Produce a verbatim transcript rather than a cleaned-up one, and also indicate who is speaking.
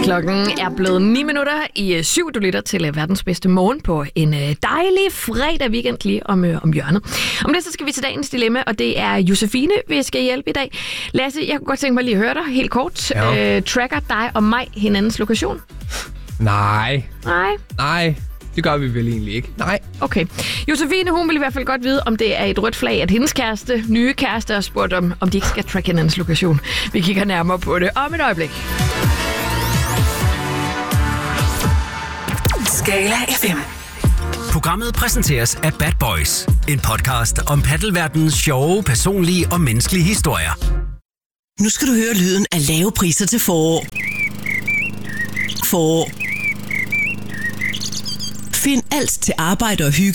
Speaker 1: Klokken er blevet ni minutter i syv. Du lytter til verdens bedste morgen på en dejlig fredag weekend lige om, om hjørnet. Om det så skal vi til dagens dilemma, og det er Josefine, vi skal hjælpe i dag. Lasse, jeg kunne godt tænke mig lige at høre dig helt kort. Ja. Øh, tracker dig og mig hinandens lokation?
Speaker 2: Nej.
Speaker 1: Nej.
Speaker 2: Nej. Det gør vi vel egentlig ikke. Nej.
Speaker 1: Okay. Josefine, hun vil i hvert fald godt vide, om det er et rødt flag, at hendes kæreste, nye kæreste, har spurgt om, om de ikke skal tracke hinandens lokation. Vi kigger nærmere på det om et øjeblik.
Speaker 3: Skala F M. Programmet præsenteres af Bad Boys. En podcast om paddelverdenens sjove, personlige og menneskelige historier.
Speaker 4: Nu skal du høre lyden af lave priser til forår. Forår. Find alt til arbejde og hygge